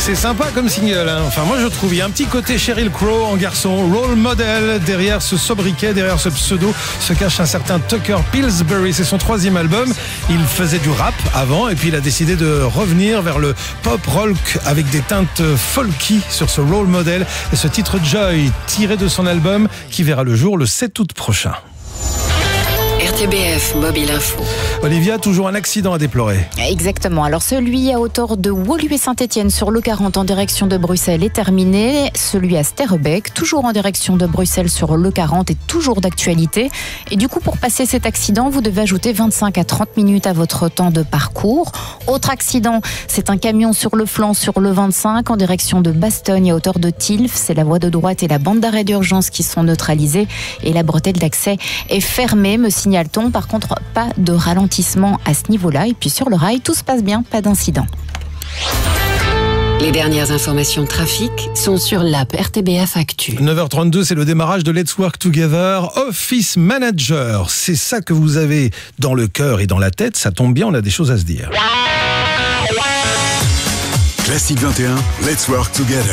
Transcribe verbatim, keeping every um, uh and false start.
C'est sympa comme single, hein. Enfin moi je trouve, il y a un petit côté Sheryl Crow en garçon, role model. Derrière ce sobriquet, derrière ce pseudo se cache un certain Tucker Pillsbury. C'est son troisième album. Il faisait du rap avant et puis il a décidé de revenir vers le pop rock avec des teintes folky sur ce role model. Et ce titre Joy, tiré de son album qui verra le jour le sept août prochain. R T B F Mobile Info. Olivia, toujours un accident à déplorer. Exactement. Alors celui à hauteur de Woluwe Saint-Étienne sur l'E quarante en direction de Bruxelles est terminé. Celui à Sterrebeek, toujours en direction de Bruxelles sur l'E quarante, est toujours d'actualité. Et du coup, pour passer cet accident, vous devez ajouter vingt-cinq à trente minutes à votre temps de parcours. Autre accident, c'est un camion sur le flanc sur l'E vingt-cinq en direction de Bastogne à hauteur de Tilf. C'est la voie de droite et la bande d'arrêt d'urgence qui sont neutralisées et la bretelle d'accès est fermée, me signale-t-on. Par contre, pas de ralentissement à ce niveau-là. Et puis sur le rail, tout se passe bien, pas d'incident. Les dernières informations de trafic sont sur l'app R T B F Actu. neuf heures trente-deux, c'est le démarrage de Let's Work Together Office Manager. C'est ça que vous avez dans le cœur et dans la tête. Ça tombe bien, on a des choses à se dire. Classique vingt et un, Let's Work Together.